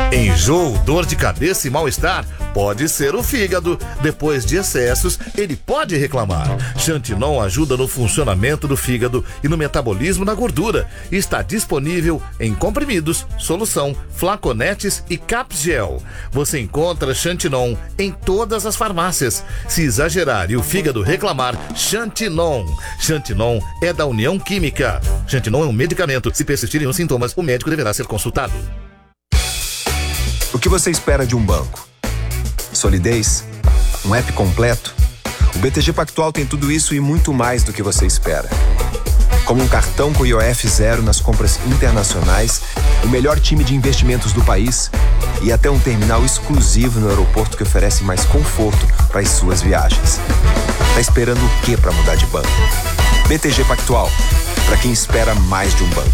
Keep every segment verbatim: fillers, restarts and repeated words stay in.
Enjoo, dor de cabeça e mal-estar? Pode ser o fígado. Depois de excessos, ele pode reclamar. Xantinon ajuda no funcionamento do fígado e no metabolismo da gordura. Está disponível em comprimidos, solução, flaconetes e capgel. Você encontra Xantinon em todas as farmácias. Se exagerar e o fígado reclamar, Xantinon. Xantinon é da União Química. Xantinon é um medicamento. Se persistirem os sintomas, o médico deverá ser consultado. O que você espera de um banco? Solidez? Um app completo? O B T G Pactual tem tudo isso e muito mais do que você espera. Como um cartão com I O F zero nas compras internacionais, o melhor time de investimentos do país e até um terminal exclusivo no aeroporto que oferece mais conforto para as suas viagens. Tá esperando o que para mudar de banco? B T G Pactual, para quem espera mais de um banco.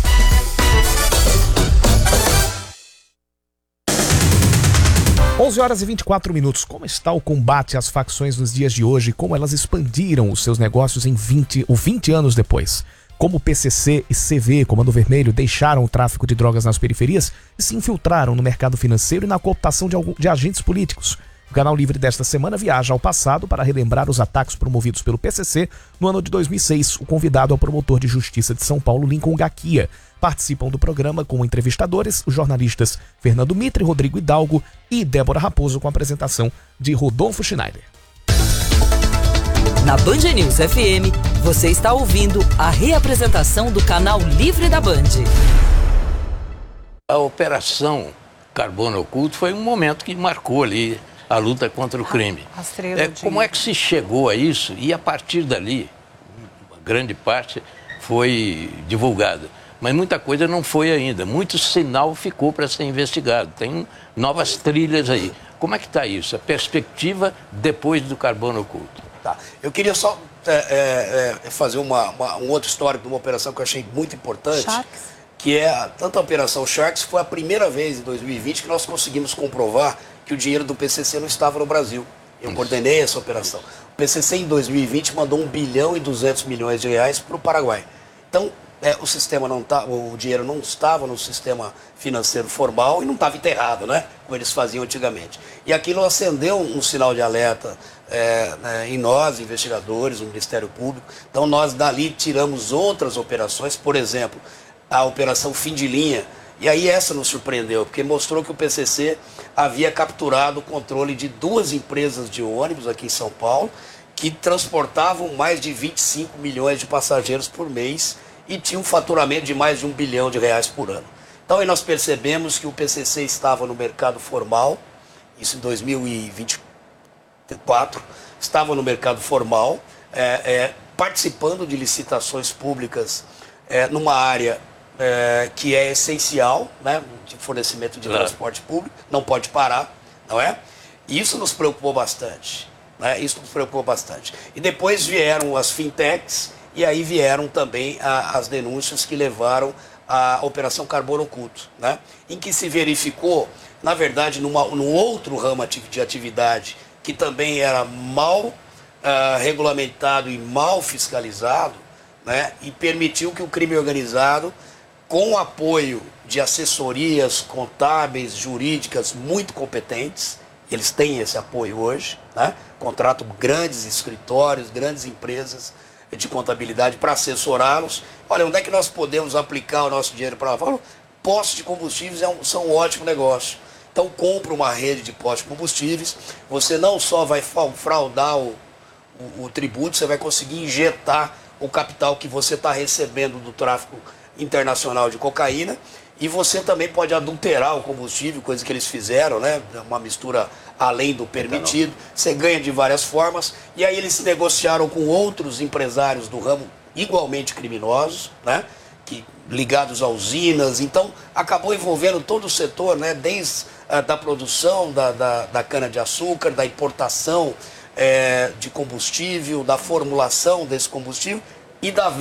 onze horas e vinte e quatro minutos. Como está o combate às facções nos dias de hoje? Como elas expandiram os seus negócios em vinte ou vinte anos depois? Como o P C C e C V, Comando Vermelho, deixaram o tráfico de drogas nas periferias e se infiltraram no mercado financeiro e na cooptação de, algum, de agentes políticos? O Canal Livre desta semana viaja ao passado para relembrar os ataques promovidos pelo P C C no ano de dois mil e seis. O convidado é o promotor de justiça de São Paulo, Lincoln Gaquia. Participam do programa como entrevistadores os jornalistas Fernando Mitre, Rodrigo Hidalgo e Débora Raposo, com a apresentação de Rodolfo Schneider. Na Band News F M, você está ouvindo a reapresentação do Canal Livre da Band. A Operação Carbono Oculto foi um momento que marcou ali a luta contra o crime. É, como é que se chegou a isso? E a partir dali, uma grande parte foi divulgada. Mas muita coisa não foi ainda. Muito sinal ficou para ser investigado. Tem novas trilhas aí. Como é que está isso? A perspectiva depois do Carbono Oculto. Tá. Eu queria só é, é, fazer uma, uma, um outro histórico de uma operação que eu achei muito importante. Sharks. Que é, a, tanto a Operação Sharks, foi a primeira vez em dois mil e vinte que nós conseguimos comprovar que o dinheiro do P C C não estava no Brasil. Eu coordenei essa operação. O P C C em dois mil e vinte mandou um bilhão e duzentos milhões de reais para o Paraguai. Então, É, o sistema não tá, o dinheiro não estava no sistema financeiro formal e não estava enterrado, né? Como eles faziam antigamente. E aquilo acendeu um sinal de alerta é, né, em nós, investigadores, no Ministério Público. Então nós dali tiramos outras operações, por exemplo, a Operação Fim de Linha. E aí essa nos surpreendeu, porque mostrou que o P C C havia capturado o controle de duas empresas de ônibus aqui em São Paulo, que transportavam mais de vinte e cinco milhões de passageiros por mês e tinha um faturamento de mais de um bilhão de reais por ano. Então aí nós percebemos que o P C C estava no mercado formal, isso em dois mil e vinte e quatro, estava no mercado formal, é, é, participando de licitações públicas é, numa área é, que é essencial, né, de fornecimento de transporte público, não pode parar, não é? E isso nos preocupou bastante, né? Isso nos preocupou bastante. E depois vieram as fintechs, e aí vieram também a, as denúncias que levaram à Operação Carbono Oculto, né? Em que se verificou, na verdade, numa, num outro ramo de atividade que também era mal uh, regulamentado e mal fiscalizado, né? E permitiu que o crime organizado, com o apoio de assessorias contábeis, jurídicas muito competentes, eles têm esse apoio hoje, né? Contratam grandes escritórios, grandes empresas de contabilidade para assessorá-los. Olha, onde é que nós podemos aplicar o nosso dinheiro para lá? Postos de combustíveis é um, são um ótimo negócio. Então, compra uma rede de postos de combustíveis, você não só vai fraudar o, o, o tributo, você vai conseguir injetar o capital que você está recebendo do tráfico internacional de cocaína, e você também pode adulterar o combustível, coisa que eles fizeram, né? Uma mistura além do permitido. Você ganha de várias formas. E aí eles se negociaram com outros empresários do ramo igualmente criminosos, né? Que, ligados a usinas. Então, acabou envolvendo todo o setor, né? Desde a da produção da, da, da cana-de-açúcar, da importação é, de combustível, da formulação desse combustível e da